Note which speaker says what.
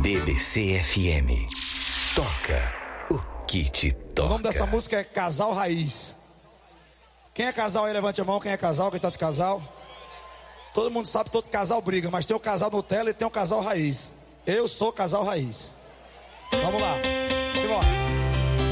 Speaker 1: BBC FM. Toca o que te toca.
Speaker 2: O nome dessa música é Casal Raiz. Quem é casal aí, levante a mão. Quem é casal, quem tá de casal? Todo mundo sabe que todo casal briga, mas tem o casal Nutella e tem o casal Raiz. Eu sou casal Raiz. Vamos lá, simbora.